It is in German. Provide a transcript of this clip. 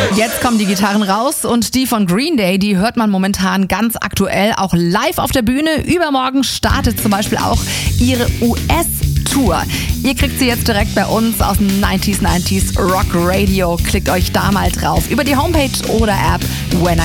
Jetzt kommen die Gitarren raus und die von Green Day, die hört man momentan ganz aktuell auch live auf der Bühne. Übermorgen startet zum Beispiel auch ihre US-Tour. Ihr kriegt sie jetzt direkt bei uns aus dem 90s Rock Radio. Klickt euch da mal drauf über die Homepage oder App When I